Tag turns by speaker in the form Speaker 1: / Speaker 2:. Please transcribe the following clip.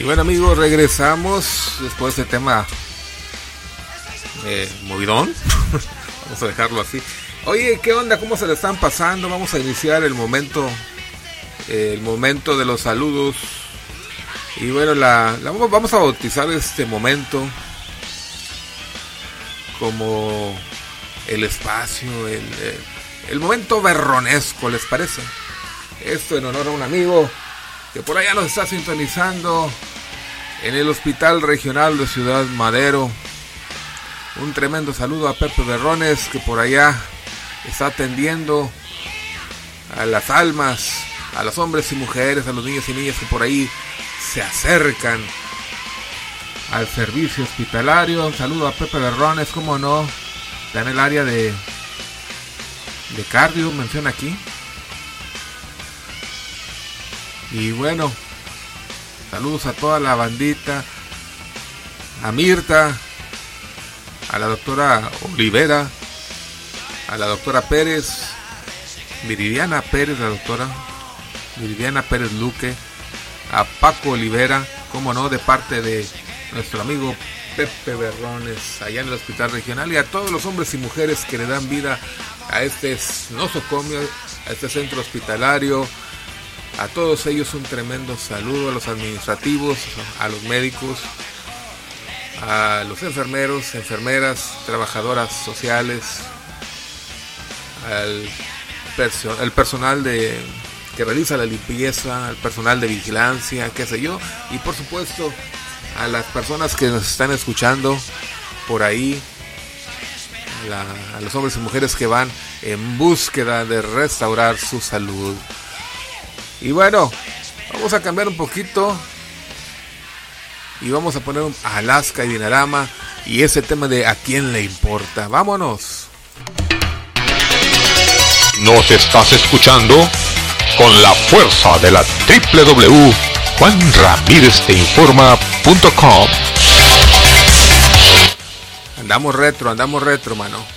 Speaker 1: Y bueno, amigos, regresamos después de este tema movidón. Vamos a dejarlo así. Oye, ¿qué onda? ¿Cómo se le están pasando? Vamos a iniciar el momento de los saludos. Y bueno, vamos a bautizar este momento como el espacio, el momento berronesco, ¿les parece? Esto en honor a un amigo que por allá nos está sintonizando en el Hospital Regional de Ciudad Madero. Un tremendo saludo a Pepe Berrones, que por allá está atendiendo a las almas, a los hombres y mujeres, a los niños y niñas que por ahí se acercan al servicio hospitalario. Un saludo a Pepe Berrones, cómo no, está en el área de cardio, menciona aquí. Y bueno, saludos a toda la bandita, a Mirta, a la doctora Olivera, a la doctora Pérez, Viridiana Pérez, la doctora Viridiana Pérez Luque, a Paco Olivera, como no, de parte de nuestro amigo Pepe Berrones, allá en el Hospital Regional, y a todos los hombres y mujeres que le dan vida a este nosocomio, a este centro hospitalario. A todos ellos un tremendo saludo, a los administrativos, a los médicos, a los enfermeros, enfermeras, trabajadoras sociales, al personal que realiza la limpieza, al personal de vigilancia, qué sé yo, y por supuesto a las personas que nos están escuchando por ahí, a los hombres y mujeres que van en búsqueda de restaurar su salud. Y bueno, vamos a cambiar un poquito y vamos a poner un Alaska y Dinarama y ese tema de ¿a quién le importa? ¡Vámonos!
Speaker 2: Nos estás escuchando con la fuerza de la www.juanramirezdeinforma.com.
Speaker 1: Andamos retro, mano.